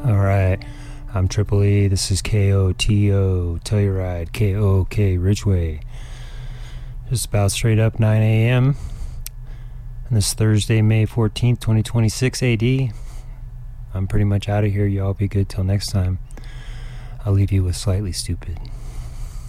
Alright, I'm Triple E, this is KOTO, Telluride, KOK Ridgeway. Just about straight up 9 a.m. And this Thursday, May 14th, 2026 AD. I'm pretty much out of here, y'all be good till next time. I'll leave you with Slightly Stupid.